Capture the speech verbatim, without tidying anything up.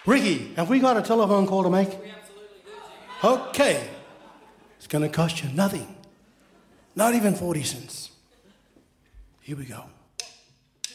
Ricky, have we got a telephone call to make? We absolutely do. Okay. It's going to cost you nothing. Not even forty cents. Here we go.